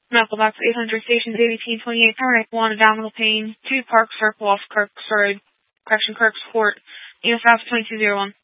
Medical Box 800, Stations 1828, Paramedic 1, Abdominal Pain, 2 Park Circle off Kirk's Road, Kirk's Court, EMS 2201.